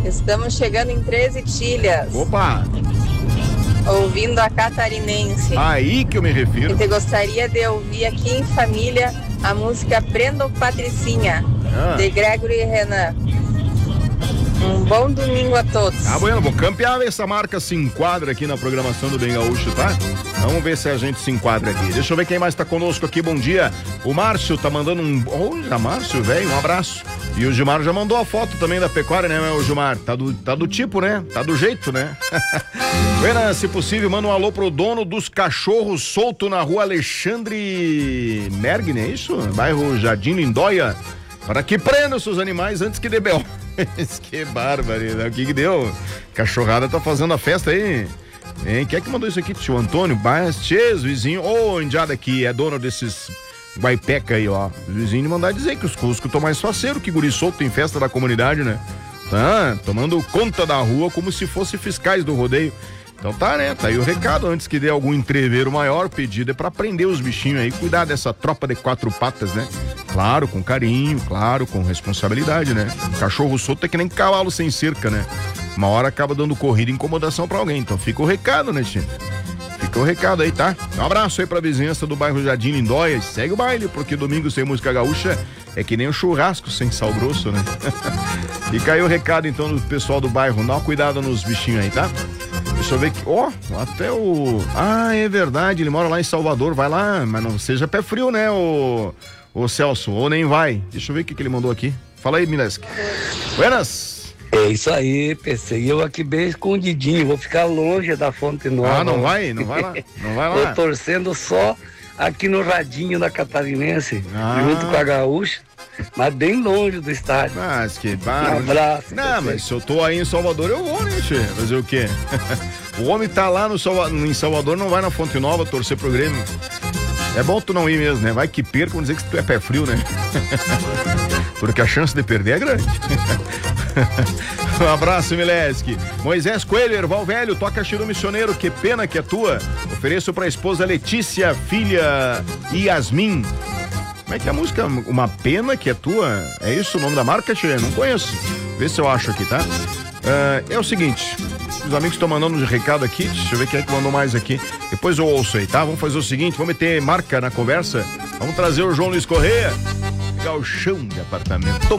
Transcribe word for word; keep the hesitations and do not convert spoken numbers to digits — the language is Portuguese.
Estamos chegando em treze Tilhas. Opa! Ouvindo a Catarinense. Aí que eu me refiro. E te gostaria de ouvir aqui em família a música Prenda o Patricinha, ah. de Gregory e Renan. Um bom domingo a todos. Ah, bueno, vou campear ver se essa marca se enquadra aqui na programação do Bem Gaúcho, tá? Vamos ver se a gente se enquadra aqui. Deixa eu ver quem mais tá conosco aqui, bom dia. O Márcio tá mandando um... Olha, Márcio, velho, um abraço. E o Gilmar já mandou a foto também da pecuária, né, o Gilmar? Tá do, tá do tipo, né? Tá do jeito, né? Buena, se possível, manda um alô pro dono dos cachorros solto na rua Alexandre Mergner, é isso? Bairro Jardim Lindóia. Para que prenda os seus animais antes que dê bel. Que bárbaro, o que que deu? Cachorrada tá fazendo a festa aí. Hein? Quem é que mandou isso aqui? Tio Antônio Bastes, vizinho. Ô, oh, indiada aqui, é dono desses guaipeca aí, ó. O vizinho mandar dizer que os cuscos estão mais faceiros que guri solto em festa da comunidade, né? Tá tomando conta da rua como se fosse fiscais do rodeio. Então tá, né? Tá aí o recado. Antes que dê algum entreveiro maior, o pedido é pra prender os bichinhos aí, cuidar dessa tropa de quatro patas, né? Claro, com carinho, claro, com responsabilidade, né? Cachorro solto é que nem cavalo sem cerca, né? Uma hora acaba dando corrida e incomodação pra alguém. Então fica o recado, né, tio? Fica o recado aí, tá? Um abraço aí pra vizinhança do bairro Jardim Lindóia. Segue o baile, porque domingo sem música gaúcha é que nem um churrasco sem sal grosso, né? Fica aí o recado, então, do pessoal do bairro. Dá uma cuidada nos bichinhos aí, tá? Deixa eu ver aqui. Ó, oh, até o... Ah, é verdade, ele mora lá em Salvador. Vai lá, mas não seja pé frio, né, o, o Celso? Ou nem vai. Deixa eu ver o que, que ele mandou aqui. Fala aí, Mileski. Buenas. É isso aí, P C. Eu aqui bem escondidinho, vou ficar longe da Fonte Nova. Ah, não vai? Não vai lá? Não vai lá? Tô torcendo só aqui no radinho da Catarinense, ah. junto com a Gaúcha, mas bem longe do estádio. Mas que barra. Um abraço. Não, mas se eu tô aí em Salvador, eu vou, né, tchê? Fazer o quê? O homem tá lá no Salva... em Salvador, não vai na Fonte Nova torcer pro Grêmio. É bom tu não ir mesmo, né? Vai que perca, vamos dizer que tu é pé frio, né? Porque a chance de perder é grande. Um abraço, Mileski. Moisés Coelho, Erval Velho, toca Chiru Missioneiro, que pena que é tua. Ofereço pra esposa Letícia, filha Yasmin. Como é que é a música? Uma pena que é tua? É isso o nome da marca, Tchê? Não conheço. Vê se eu acho aqui, tá? Uh, é o seguinte, os amigos estão mandando um recado aqui. Deixa eu ver quem é que mandou mais aqui. Depois eu ouço aí, tá? Vamos fazer o seguinte, vamos meter marca na conversa. Vamos trazer o João Luiz Correia. Galchão de apartamento.